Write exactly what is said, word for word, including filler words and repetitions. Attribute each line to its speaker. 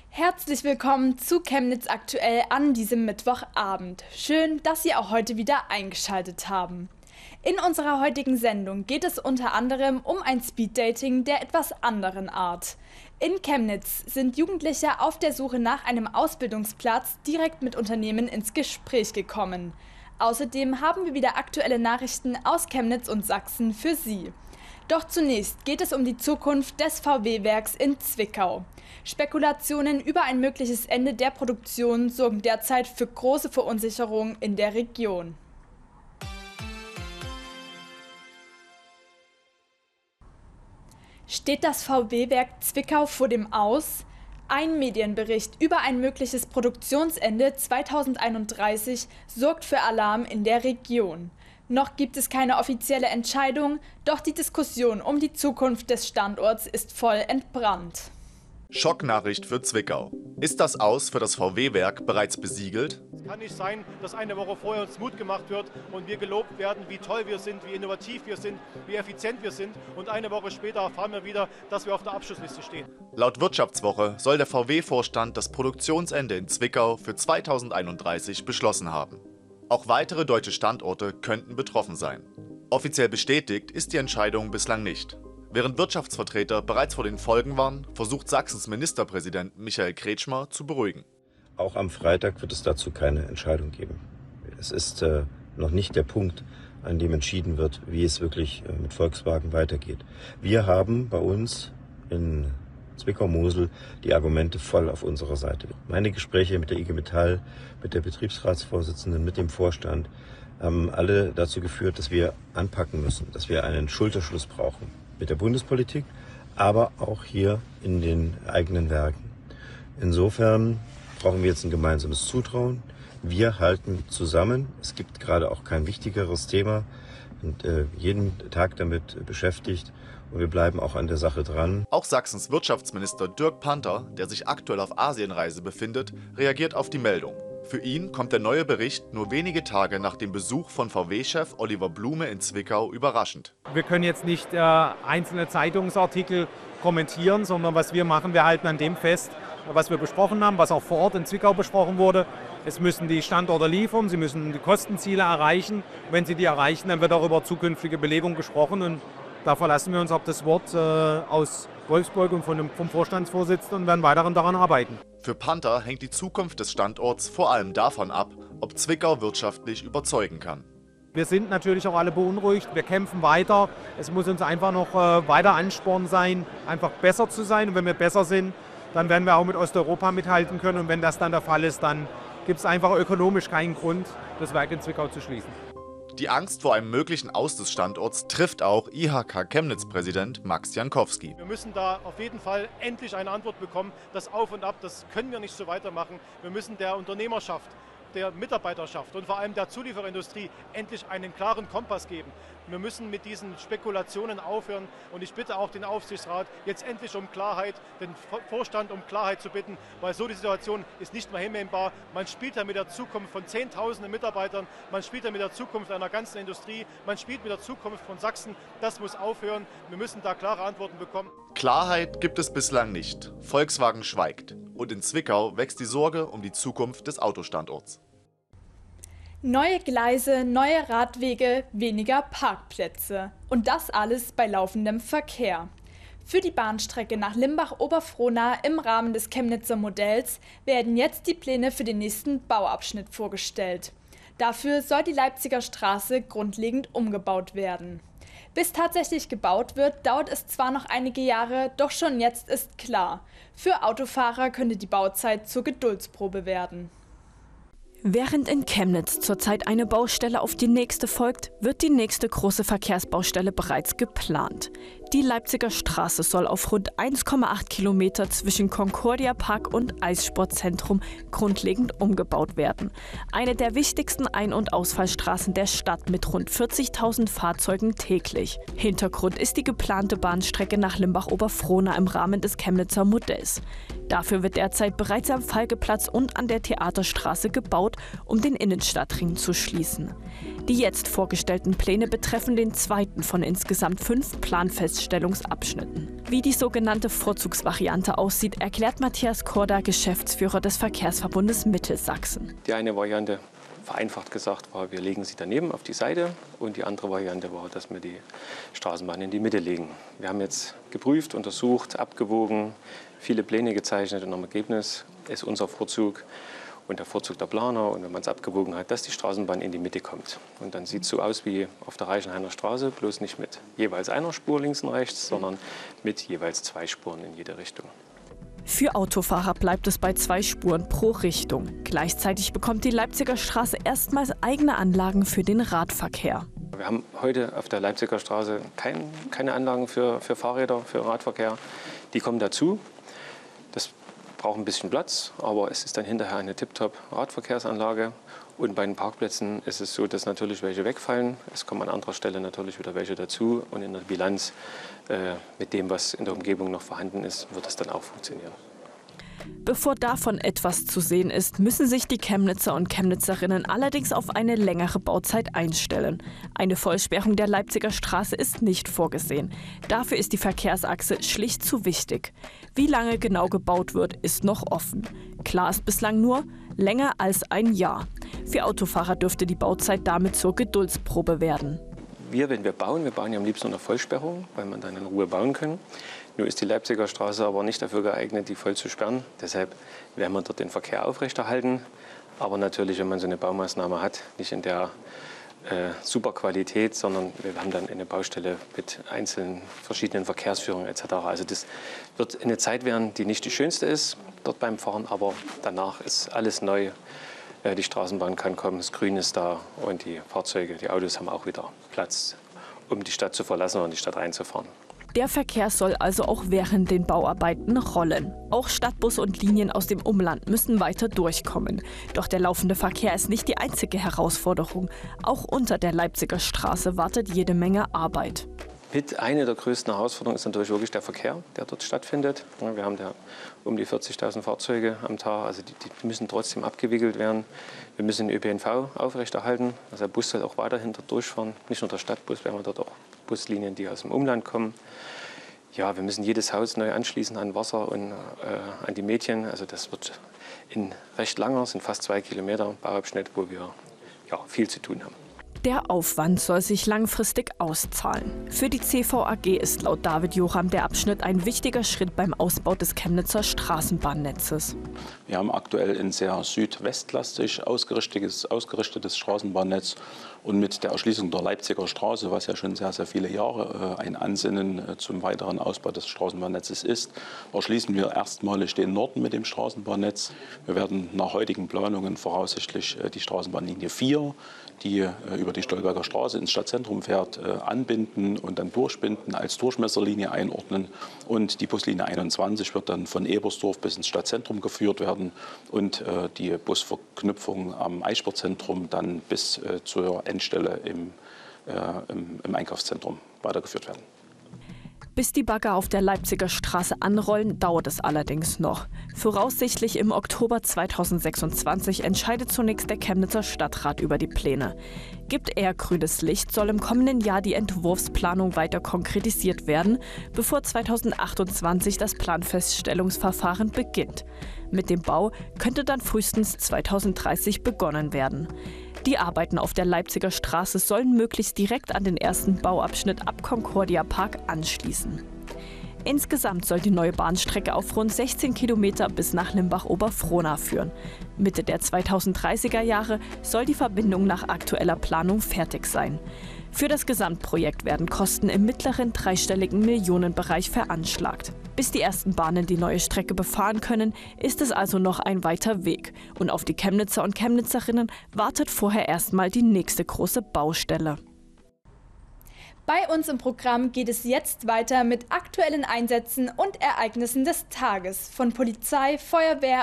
Speaker 1: Herzlich willkommen zu Chemnitz aktuell an diesem Mittwochabend. Schön, dass Sie auch heute wieder eingeschaltet haben. In unserer heutigen Sendung geht es unter anderem um ein Speeddating der etwas anderen Art. In Chemnitz sind Jugendliche auf der Suche nach einem Ausbildungsplatz direkt mit Unternehmen ins Gespräch gekommen. Außerdem haben wir wieder aktuelle Nachrichten aus Chemnitz und Sachsen für Sie. Doch zunächst geht es um die Zukunft des V W-Werks in Zwickau. Spekulationen über ein mögliches Ende der Produktion sorgen derzeit für große Verunsicherung in der Region. Steht das V W-Werk Zwickau vor dem Aus? Ein Medienbericht über ein mögliches Produktionsende zweitausendeinunddreißig sorgt für Alarm in der Region. Noch gibt es keine offizielle Entscheidung, doch die Diskussion um die Zukunft des Standorts ist voll entbrannt.
Speaker 2: Schocknachricht für Zwickau. Ist das Aus für das V W-Werk bereits besiegelt?
Speaker 3: Es kann nicht sein, dass eine Woche vorher uns Mut gemacht wird und wir gelobt werden, wie toll wir sind, wie innovativ wir sind, wie effizient wir sind. Und eine Woche später erfahren wir wieder, dass wir auf der Abschlussliste stehen.
Speaker 2: Laut Wirtschaftswoche soll der V W-Vorstand das Produktionsende in Zwickau für zweitausendeinunddreißig beschlossen haben. Auch weitere deutsche Standorte könnten betroffen sein. Offiziell bestätigt ist die Entscheidung bislang nicht. Während Wirtschaftsvertreter bereits vor den Folgen waren, versucht Sachsens Ministerpräsident Michael Kretschmer zu beruhigen.
Speaker 4: Auch am Freitag wird es dazu keine Entscheidung geben. Es ist äh, noch nicht der Punkt, an dem entschieden wird, wie es wirklich äh, mit Volkswagen weitergeht. Wir haben bei uns in Zwickau-Mosel die Argumente voll auf unserer Seite. Meine Gespräche mit der I G Metall, mit der Betriebsratsvorsitzenden, mit dem Vorstand haben alle dazu geführt, dass wir anpacken müssen, dass wir einen Schulterschluss brauchen mit der Bundespolitik, aber auch hier in den eigenen Werken. Insofern brauchen wir jetzt ein gemeinsames Zutrauen. Wir halten zusammen. Es gibt gerade auch kein wichtigeres Thema und äh, jeden Tag damit beschäftigt. Und wir bleiben auch an der Sache dran.
Speaker 2: Auch Sachsens Wirtschaftsminister Dirk Panther, der sich aktuell auf Asienreise befindet, reagiert auf die Meldung. Für ihn kommt der neue Bericht nur wenige Tage nach dem Besuch von V W-Chef Oliver Blume in Zwickau überraschend.
Speaker 5: Wir können jetzt nicht äh, einzelne Zeitungsartikel kommentieren, sondern was wir machen, wir halten an dem fest, was wir besprochen haben, was auch vor Ort in Zwickau besprochen wurde. Es müssen die Standorte liefern, sie müssen die Kostenziele erreichen. Wenn sie die erreichen, dann wird auch über zukünftige Belegung gesprochen. Und da verlassen wir uns auf das Wort äh, aus Wolfsburg und von dem, vom Vorstandsvorsitzenden und werden weiterhin daran arbeiten.
Speaker 2: Für Panther hängt die Zukunft des Standorts vor allem davon ab, ob Zwickau wirtschaftlich überzeugen kann.
Speaker 5: Wir sind natürlich auch alle beunruhigt, wir kämpfen weiter. Es muss uns einfach noch äh, weiter Ansporn sein, einfach besser zu sein. Und wenn wir besser sind, dann werden wir auch mit Osteuropa mithalten können. Und wenn das dann der Fall ist, dann gibt es einfach ökonomisch keinen Grund, das Werk in Zwickau zu schließen.
Speaker 2: Die Angst vor einem möglichen Aus des Standorts trifft auch I H K Chemnitz-Präsident Max Jankowski.
Speaker 3: Wir müssen da auf jeden Fall endlich eine Antwort bekommen. Das Auf und Ab, das können wir nicht so weitermachen. Wir müssen der Unternehmerschaft, der Mitarbeiterschaft und vor allem der Zulieferindustrie endlich einen klaren Kompass geben. Wir müssen mit diesen Spekulationen aufhören und ich bitte auch den Aufsichtsrat, jetzt endlich um Klarheit, den Vorstand um Klarheit zu bitten, weil so die Situation ist nicht mehr hinnehmbar. Man spielt ja mit der Zukunft von Zehntausenden Mitarbeitern, man spielt ja mit der Zukunft einer ganzen Industrie, man spielt mit der Zukunft von Sachsen. Das muss aufhören. Wir müssen da klare Antworten bekommen.
Speaker 2: Klarheit gibt es bislang nicht. Volkswagen schweigt. Und in Zwickau wächst die Sorge um die Zukunft des Autostandorts.
Speaker 1: Neue Gleise, neue Radwege, weniger Parkplätze. Und das alles bei laufendem Verkehr. Für die Bahnstrecke nach Limbach-Oberfrohna im Rahmen des Chemnitzer Modells werden jetzt die Pläne für den nächsten Bauabschnitt vorgestellt. Dafür soll die Leipziger Straße grundlegend umgebaut werden. Bis tatsächlich gebaut wird, dauert es zwar noch einige Jahre, doch schon jetzt ist klar, für Autofahrer könnte die Bauzeit zur Geduldsprobe werden.
Speaker 6: Während in Chemnitz zurzeit eine Baustelle auf die nächste folgt, wird die nächste große Verkehrsbaustelle bereits geplant. Die Leipziger Straße soll auf rund eins Komma acht Kilometer zwischen Concordia Park und Eissportzentrum grundlegend umgebaut werden. Eine der wichtigsten Ein- und Ausfallstraßen der Stadt mit rund vierzigtausend Fahrzeugen täglich. Hintergrund ist die geplante Bahnstrecke nach Limbach-Oberfrohna im Rahmen des Chemnitzer Modells. Dafür wird derzeit bereits am Falkeplatz und an der Theaterstraße gebaut, um den Innenstadtring zu schließen. Die jetzt vorgestellten Pläne betreffen den zweiten von insgesamt fünf Planfeststellungsabschnitten. Wie die sogenannte Vorzugsvariante aussieht, erklärt Matthias Korda, Geschäftsführer des Verkehrsverbundes Mittelsachsen.
Speaker 7: Die eine Variante, vereinfacht gesagt, war, wir legen sie daneben auf die Seite, und die andere Variante war, dass wir die Straßenbahn in die Mitte legen. Wir haben jetzt geprüft, untersucht, abgewogen, viele Pläne gezeichnet, und am Ergebnis ist unser Vorzug und der Vorzug der Planer, und wenn man es abgewogen hat, dass die Straßenbahn in die Mitte kommt. Und dann sieht es so aus wie auf der Reichenhainer Straße, bloß nicht mit jeweils einer Spur links und rechts, sondern mit jeweils zwei Spuren in jede Richtung.
Speaker 6: Für Autofahrer bleibt es bei zwei Spuren pro Richtung. Gleichzeitig bekommt die Leipziger Straße erstmals eigene Anlagen für den Radverkehr.
Speaker 7: Wir haben heute auf der Leipziger Straße kein, keine Anlagen für, für Fahrräder, für Radverkehr. Die kommen dazu. Das braucht ein bisschen Platz, aber es ist dann hinterher eine Tip-Top-Radverkehrsanlage. Und bei den Parkplätzen ist es so, dass natürlich welche wegfallen. Es kommen an anderer Stelle natürlich wieder welche dazu. Und in der Bilanz äh, mit dem, was in der Umgebung noch vorhanden ist, wird es dann auch funktionieren.
Speaker 6: Bevor davon etwas zu sehen ist, müssen sich die Chemnitzer und Chemnitzerinnen allerdings auf eine längere Bauzeit einstellen. Eine Vollsperrung der Leipziger Straße ist nicht vorgesehen. Dafür ist die Verkehrsachse schlicht zu wichtig. Wie lange genau gebaut wird, ist noch offen. Klar ist bislang nur, länger als ein Jahr. Für Autofahrer dürfte die Bauzeit damit zur Geduldsprobe werden.
Speaker 7: Wir, wenn wir bauen, wir bauen ja am liebsten unter Vollsperrung, weil man dann in Ruhe bauen kann. Nur ist die Leipziger Straße aber nicht dafür geeignet, die voll zu sperren. Deshalb werden wir dort den Verkehr aufrechterhalten. Aber natürlich, wenn man so eine Baumaßnahme hat, nicht in der äh, super Qualität, sondern wir haben dann eine Baustelle mit einzelnen verschiedenen Verkehrsführungen et cetera. Also das wird eine Zeit werden, die nicht die schönste ist dort beim Fahren, aber danach ist alles neu. Die Straßenbahn kann kommen, das Grün ist da, und die Fahrzeuge, die Autos haben auch wieder Platz, um die Stadt zu verlassen und in die Stadt reinzufahren.
Speaker 6: Der Verkehr soll also auch während den Bauarbeiten rollen. Auch Stadtbusse und Linien aus dem Umland müssen weiter durchkommen. Doch der laufende Verkehr ist nicht die einzige Herausforderung. Auch unter der Leipziger Straße wartet jede Menge Arbeit.
Speaker 7: Mit einer der größten Herausforderungen ist natürlich wirklich der Verkehr, der dort stattfindet. Wir haben da um die vierzigtausend Fahrzeuge am Tag, also die, die müssen trotzdem abgewickelt werden. Wir müssen den Ö P N V aufrechterhalten, also der Bus soll auch weiterhin dort durchfahren. Nicht nur der Stadtbus, wir haben dort auch Buslinien, die aus dem Umland kommen. Ja, wir müssen jedes Haus neu anschließen an Wasser und äh, an die Mädchen. Also das wird ein recht langer, sind fast zwei Kilometer Bauabschnitt, wo wir ja, viel zu tun haben.
Speaker 6: Der Aufwand soll sich langfristig auszahlen. Für die C V A G ist laut David Jocham der Abschnitt ein wichtiger Schritt beim Ausbau des Chemnitzer Straßenbahnnetzes.
Speaker 8: Wir haben aktuell ein sehr südwestlastig ausgerichtetes, ausgerichtetes Straßenbahnnetz. Und mit der Erschließung der Leipziger Straße, was ja schon sehr, sehr viele Jahre äh, ein Ansinnen äh, zum weiteren Ausbau des Straßenbahnnetzes ist, erschließen wir erstmalig den Norden mit dem Straßenbahnnetz. Wir werden nach heutigen Planungen voraussichtlich äh, die Straßenbahnlinie vier, die äh, über die Stolberger Straße ins Stadtzentrum fährt, äh, anbinden und dann durchbinden, als Durchmesserlinie einordnen. Und die Buslinie einundzwanzig wird dann von Ebersdorf bis ins Stadtzentrum geführt werden und äh, die Busverknüpfung am Eichsportzentrum dann bis äh, zur Endstelle im, äh, im, im Einkaufszentrum weitergeführt werden.
Speaker 6: Bis die Bagger auf der Leipziger Straße anrollen, dauert es allerdings noch. Voraussichtlich im Oktober zweitausendsechsundzwanzig entscheidet zunächst der Chemnitzer Stadtrat über die Pläne. Gibt er grünes Licht, soll im kommenden Jahr die Entwurfsplanung weiter konkretisiert werden, bevor zweitausendachtundzwanzig das Planfeststellungsverfahren beginnt. Mit dem Bau könnte dann frühestens zweitausenddreißig begonnen werden. Die Arbeiten auf der Leipziger Straße sollen möglichst direkt an den ersten Bauabschnitt ab Concordia Park anschließen. Insgesamt soll die neue Bahnstrecke auf rund sechzehn Kilometer bis nach Limbach-Oberfrohna führen. Mitte der zweitausenddreißiger Jahre soll die Verbindung nach aktueller Planung fertig sein. Für das Gesamtprojekt werden Kosten im mittleren dreistelligen Millionenbereich veranschlagt. Bis die ersten Bahnen die neue Strecke befahren können, ist es also noch ein weiter Weg. Und auf die Chemnitzer und Chemnitzerinnen wartet vorher erstmal die nächste große Baustelle.
Speaker 1: Bei uns im Programm geht es jetzt weiter mit aktuellen Einsätzen und Ereignissen des Tages von Polizei, Feuerwehr